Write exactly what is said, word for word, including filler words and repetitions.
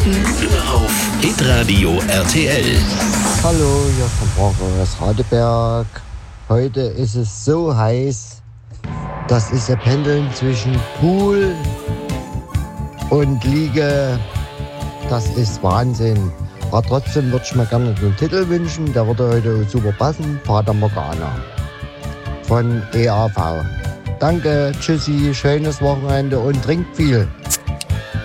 Nur auf Hitradio R T L. Hallo, hier ist der Braucher aus Radeberg. Heute ist es so heiß, das ist ja Pendeln zwischen Pool und Liege. Das ist Wahnsinn. Aber trotzdem würde ich mir gerne den Titel wünschen. Der würde heute super passen. Fata Morgana von E A V. Danke, tschüssi, schönes Wochenende und trinkt viel.